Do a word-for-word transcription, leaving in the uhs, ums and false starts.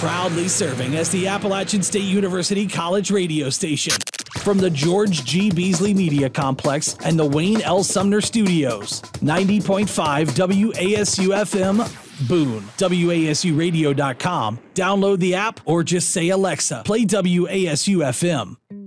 Proudly serving as the Appalachian State University College radio station. From the George G. Beasley Media Complex and the Wayne L. Sumner Studios, ninety point five W A S U F M, Boone, W A S U radio dot com. Download the app or just say, Alexa, play W A S U F M.